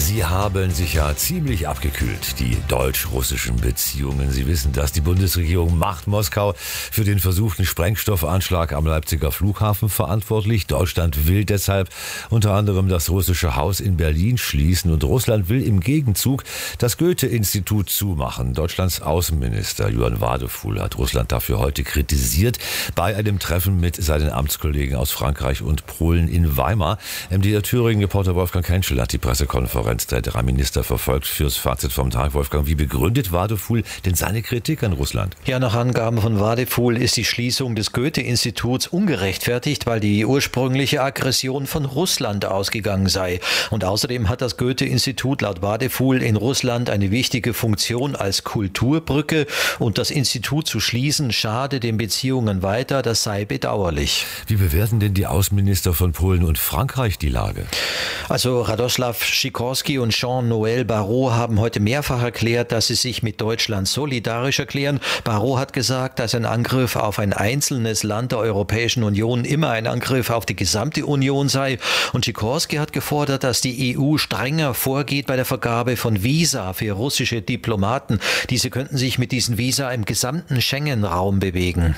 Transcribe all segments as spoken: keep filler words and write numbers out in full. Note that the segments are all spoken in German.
Sie haben sich ja ziemlich abgekühlt, die deutsch-russischen Beziehungen. Sie wissen das, die Bundesregierung macht Moskau für den versuchten Sprengstoffanschlag am Leipziger Flughafen verantwortlich. Deutschland will deshalb unter anderem das russische Haus in Berlin schließen und Russland will im Gegenzug das Goethe-Institut zumachen. Deutschlands Außenminister Johann Wadephul hat Russland dafür heute kritisiert bei einem Treffen mit seinen Amtskollegen aus Frankreich und Polen in Weimar. M D R Thüringen-Reporter Wolfgang Kenschel hat die Pressekonferenz der drei Minister verfolgt. Fürs Fazit vom Tag, Wolfgang, wie begründet Wadephul denn seine Kritik an Russland? Ja, nach Angaben von Wadephul ist die Schließung des Goethe-Instituts ungerechtfertigt, weil die ursprüngliche Aggression von Russland ausgegangen sei. Und außerdem hat das Goethe-Institut laut Wadephul in Russland eine wichtige Funktion als Kulturbrücke und das Institut zu schließen schade den Beziehungen weiter, das sei bedauerlich. Wie bewerten denn die Außenminister von Polen und Frankreich die Lage? Also Radoslav Sikorski und Jean-Noël Barrot haben heute mehrfach erklärt, dass sie sich mit Deutschland solidarisch erklären. Barrot hat gesagt, dass ein Angriff auf ein einzelnes Land der Europäischen Union immer ein Angriff auf die gesamte Union sei. Und Sikorski hat gefordert, dass die E U strenger vorgeht bei der Vergabe von Visa für russische Diplomaten. Diese könnten sich mit diesen Visa im gesamten Schengen-Raum bewegen.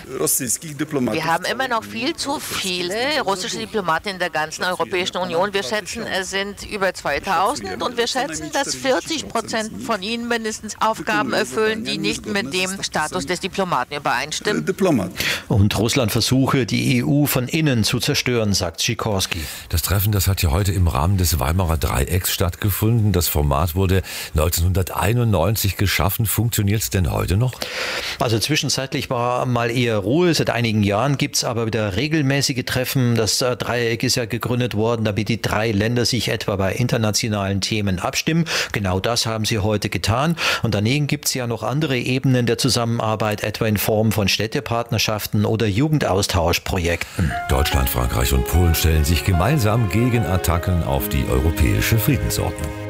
Wir haben immer noch viel zu viele russische Diplomaten in der ganzen Europäischen Union. Wir schätzen, es sind über zweitausend. Und wir schätzen, dass vierzig Prozent von ihnen mindestens Aufgaben erfüllen, die nicht mit dem Status des Diplomaten übereinstimmen. Und Russland versuche, die E U von innen zu zerstören, sagt Sikorski. Das Treffen, das hat ja heute im Rahmen des Weimarer Dreiecks stattgefunden. Das Format wurde neunzehnhunderteinundneunzig geschaffen. Funktioniert es denn heute noch? Also zwischenzeitlich war mal eher Ruhe. Seit einigen Jahren gibt es aber wieder regelmäßige Treffen. Das Dreieck ist ja gegründet worden, damit die drei Länder sich etwa bei internationalen Themen abstimmen. Genau das haben sie heute getan. Und daneben gibt es ja noch andere Ebenen der Zusammenarbeit, etwa in Form von Städtepartnerschaften oder Jugendaustauschprojekten. Deutschland, Frankreich und Polen stellen sich gemeinsam gegen Attacken auf die europäische Friedensordnung.